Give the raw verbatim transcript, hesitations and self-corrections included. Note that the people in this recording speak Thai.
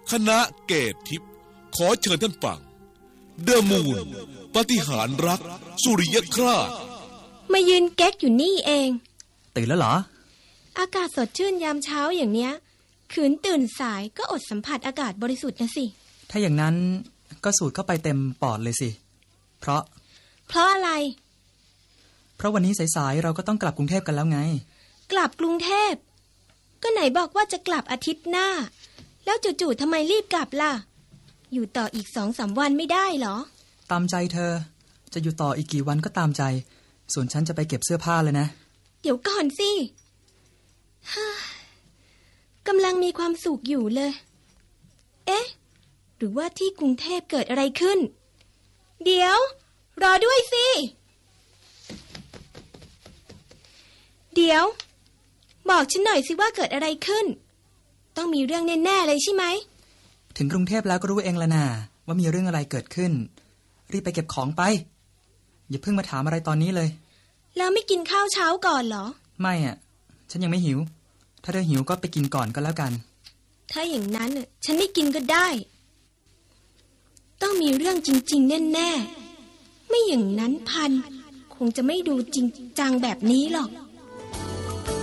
คณะเกตทิพย์ขอเชิญท่านฟังเดอะมูนปาฏิหาริย์รักสุริยคราสมายืนเก๊กอยู่นี่เองตื่นแล้วเหรออากาศสดชื่นยามเช้าอย่างเนี้ยขืนตื่นสายก็อดสัมผัสอากาศบริสุทธิ์นะสิถ้าอย่างนั้นก็สูดเข้าไปเต็มปอดเลยสิเพราะเพราะอะไรเพราะวันนี้สายๆเราก็ต้องกลับกรุงเทพกันแล้วไงกลับกรุงเทพก็ไหนบอกว่าจะกลับอาทิตย์หน้าแล้วจู่ๆทำไมรีบกลับล่ะอยู่ต่ออีกสองสามวันไม่ได้เหรอตามใจเธอจะอยู่ต่ออีกกี่วันก็ตามใจส่วนฉันจะไปเก็บเสื้อผ้าเลยนะเดี๋ยวก่อนสิกำลังมีความสุขอยู่เลยเอ๊ะหรือว่าที่กรุงเทพเกิดอะไรขึ้นเดี๋ยวรอด้วยสิเดี๋ยวบอกฉันหน่อยสิว่าเกิดอะไรขึ้นต้องมีเรื่องแน่ๆเลยใช่ไหมถึงกรุงเทพแล้วก็รู้เองละน่ะว่ามีเรื่องอะไรเกิดขึ้นรีบไปเก็บของไปอย่าเพิ่งมาถามอะไรตอนนี้เลยแล้วไม่กินข้าวเช้าก่อนเหรอไม่อ่ะฉันยังไม่หิวถ้าเธอหิวก็ไปกินก่อนก็แล้วกันถ้าอย่างนั้นฉันไม่กินก็ได้ต้องมีเรื่องจริงๆแน่ๆไม่อย่างนั้นพันคงจะไม่ดูจริงจังแบบนี้หรอก